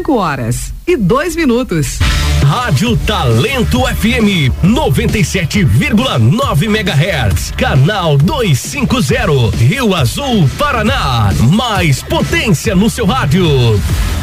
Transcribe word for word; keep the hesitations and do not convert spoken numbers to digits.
cinco horas e dois minutos. Rádio Talento F M noventa e sete vírgula nove megahertz, canal duzentos e cinquenta, Rio Azul, Paraná. Mais potência no seu rádio.